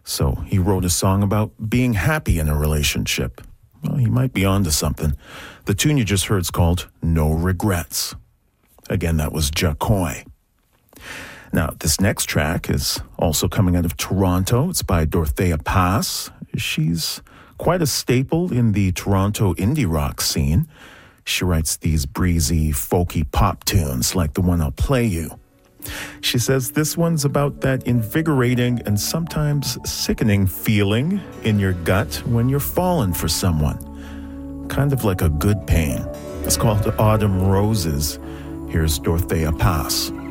So he wrote a song about being happy in a relationship. Well, he might be onto something. The tune you just heard is called No Regrets. Again, that was Jacoy. Now, this next track is also coming out of Toronto. It's by Dorothea Pass. She's quite a staple in the Toronto indie rock scene. She writes these breezy, folky pop tunes like the one I'll play you. She says this one's about that invigorating and sometimes sickening feeling in your gut when you're falling for someone. Kind of like a good pain. It's called Autumn Roses. Here's Dorothea Pass.